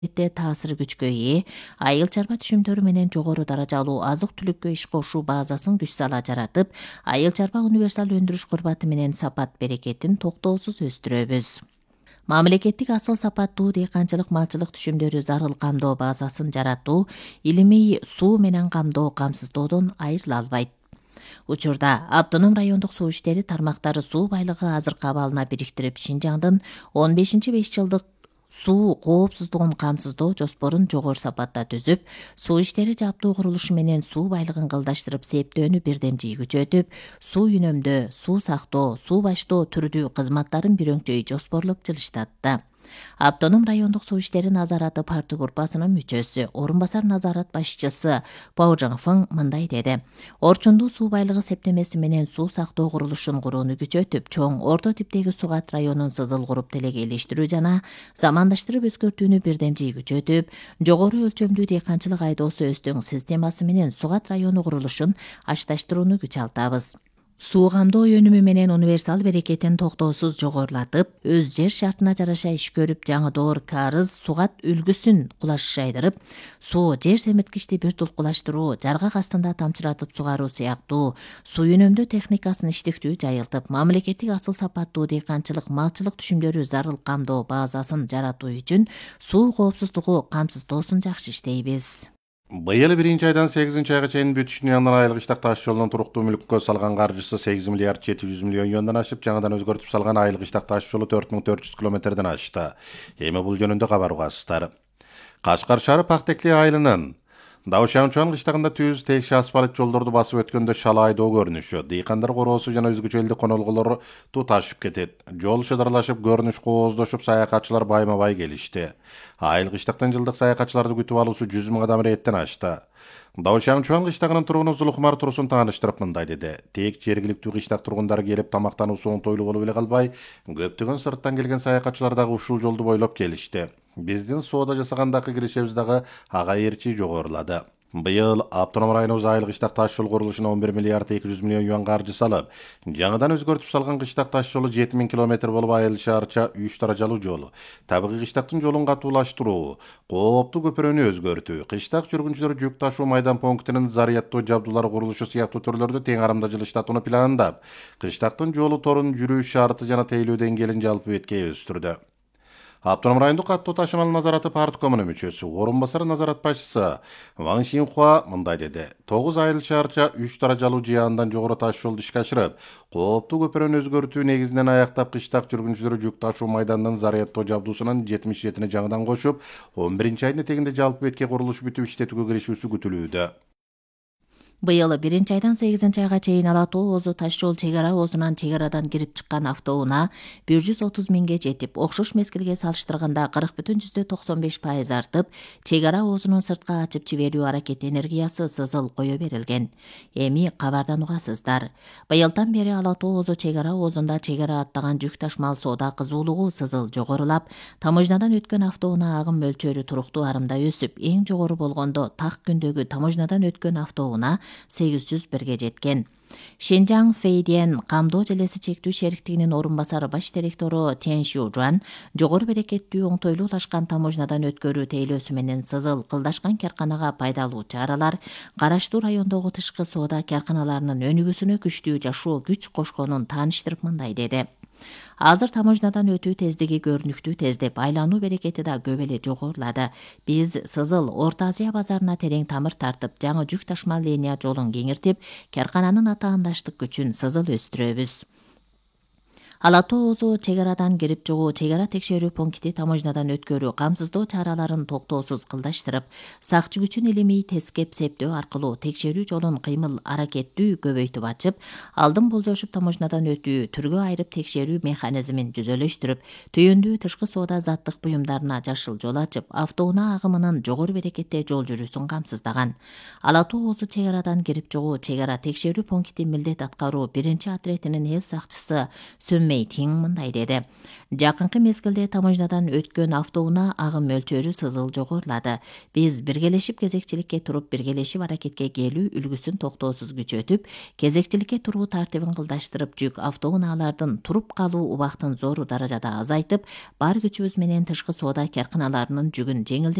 таасир күчкө ээ. Айыл чарба түшүмдөрү менен жогору даражалуу азык түлүккө иш кошуу базасын күч сала жаратып, айыл чарба универсал өндүрүш курбаты менен сапат берекетин токтоосуз өстүрөбүз. Мамлекеттик асыл сапаттуу дыйканчылык малчылык түшүмдөрү зарыл камдоо базасын жаратуу илимий суу менен камдоо камсыздоодон айрыла албайт. Учурда автоном райондук суу иштери тармактары суу байлыгы азыркы абалына бириктирип, Шинжаңдын 15-5 жылдык суу коопсуздугун камсыздоо жоспорун жогору сапатта түзүп, суу иштери жаптуу курулушу менен суу байлыгын кылдаштырып септөөнү бирдемжий күчөтүп, суу үнөмдөө, суу сактоо, суу баштоо түрдүү кызматтарын бирөңчөй жоспорлоп жылыштатты. Автоном райондук суу иштери назараты парты группасынын мүчөсү, орун басар назарат башчысы Пау Жаңфың мындай деди. Орчундуу суу байлыгы септемеси менен суу сактоо курулушун курууну күчөтүп, чоң орто типтеги Сугат районун сызыл куруп делегейлештирүү жана замандаштырып өзгөртүүнү бирдемжий күчөтүп, жогору өлчөмдүү дыйканчылык айдоосу өстөң системасы менен Сугат району курулушун ашташтырууну күч алтабыз. Суу камдоо өнүмү менен универсал берекетин токтоосуз жогорулатып, өз жер шартына жараша иш көрүп, жаңы доор карыз Сугат үлгүсүн кулаш шайдырып, суу жер семирткичти бир тулкулаштыруу, жаргак астында тамчыратып сугаруу сыяктуу суу үнөмдөө техникасын иштиктүү жайылтып, мамлекеттик асыл сапаттуу дыйканчылык малчылык түшүмдөрү зарыл камдоо базасын жаратуу үчүн суу коопсуздугу камсыздоосун жакшы иштейбиз. Быйыл 1-айдан 8-айга чейин бүтүшүнүн янынан айылык иштак таш жолунун туруктуу мүлккө салган каржысы 8 миллиард 700 миллион юандан ашып, жаңадан өзгөртүп салган айылык иштак таш жолу 4400 километрден ашты. Эми бул жөнүндө кабар угасыздар. Кашкар шаары Пактекли айылынын Даушан кыштагында түз текши асфальт жолдорду басып өткөндө шала айдоо көрүнүшү, дыйкандар короосу жана өзгөчө элдик конолголор ташып кетет. Жол шыдарлашып, көрүнүш кооздошуп, саякатчылар байма-бай келишти. Айылык иштактан жылдык саякатчыларды күтүп алуусу 100 000 адам рейеттен ашты. Даушан кыштагынын тургуну Зулухмар Турсун тааныштырып мындай деди. Тек жергиликтүү кыштак тургундары келип тамактануусу оңтойлуу болуп эле калбай, көптөгөн сырттан келген саякатчылар дагы ушул жолду бойлоп келишти. Биздин соода жасагандагы киришебиз дагы ага ээрчи жогорулады. Быйыл автоном районубуз айылык иштак таш жол курулушуна 11 миллиард 200 миллион юан каржы салып, жаңыдан өзгөртүп салган кыштак таш жолу 7000 километр болуп, айыл шаарча 3 даражалуу жол, табигый кыштактын жолун катуулаштыруу, кооптуу көпүрөнү өзгөртүү, кыштак жүргүнчүлөр жүк ташуу майдан пунктунун заряддоо жабдуулары курулушу сыяктуу төрлөрдө тең арамда жылыштатууну пландап, кыштактын жолу торун жүрүү шарты жана тейлөө деңгээлин жалпы бетке өстүрдү. Автоном райондук каттоо ташымал назараты парткомунун мүчөсү, орун басар назарат башчысы Ван Шинхуа мындай деди. 9 айыл шаарча 3 даражалуу жыяндан жогору таш жолду ишке ашырып, кооптуу көпүрөнү өзгөртүү негизинен аяктап, кыштак жүргүнчүлөрү жүк ташуу майданынын заряддоо жабдуусунун 77-ни жаңыдан кошуп, 11-айдын этегинде жалпы бетке курулуш бүтүп иштетүүгө киришүүсү күтүлүүдө. Быйыл 1-айдан 8-айга чейин Ала Тоо Озу таш жол чек ара озунан чек арадан кирип чыккан автоунаа 130 миңге жетип, окшош мезгилге салыштырганда 40,95% артып, чек ара озунун сыртка ачып жиберүү аракет энергиясы сызыл кое берилген. Эми кабардан угасыздар. Быйылдан бери Ала Тоо Озу чек ара озунда чек ара аттаган жүк ташмал соода кызуулугу сызыл жогорулап, таможнядан өткөн автоунаа агым мөлчөрү туруктуу арымда өсүп, эң жогору болгондо так күндөгү таможнядан өткөн автоунаа 801ге жеткен. Шинжаң Фейден камдоо желеси чектүү шериктигинин орун басары баш директору Тен Шужуан жогору берекеттүү оңтойлуулашкан таможнядан өткөрүү тейлөөсү менен сызыл кылдашкан карканага пайдалуу чаралар караштуу райондогу тышкы соода карканаларынын өнүгүүсүнө күчтүү жашоо күч кошконун тааныштырып мындай деди. Азыр таможнядан өтүү тездиги көрүнүктүү тездеп, айлануу берекети да көп эле жогорулады. Биз сызыл Орто Азия базарына терең тамыр тартып, жаңы жүк ташмал линия жолун кеңиртип, каркананын атаандаштык күчүн сызыл өстүрөбүз. Ала Тоо Озу чек арадан кирип чыгуу, чек ара текшерүү пункти таможнядан өткөрүү, камсыздоо чараларын токтоосуз кылдаштырып, сакчы күчүн илимий тескеп септөө аркылуу текшерүү жолун кыймыл аракеттүү көбөйтүп ачып, алдын болжошуп таможнядан өтүү, түргө айырып текшерүү механизмин жүзөлөштүрүп, түйүндүү тышкы соода заттык буюмдарына жашыл жол ачып, автоунаа агымынын жогору берекетте жол жүрүүсүн камсыздаган. Ала Тоо Озу чек арадан кирип чыгуу, чек ара текшерүү пункти милдет аткаруу 1-отретинин эл сакчысы Мэй Тин мындай деди. Жакынкы мезгилде таможнядан өткөн автоунаа агым мөлчөрү сызыл жогорулады. Биз биргелешип кезекчиликке туруп, биргелешип аракетке келүү үлгүсүн токтоосуз күчөтүп, кезекчиликке туруу тартибин кылдаштырып, жүк автоунаалардын туруп калуу убактын зор даражада азайтып, бар күчүбүз менен тышкы соода карканаларынын жүгүн жеңилдетип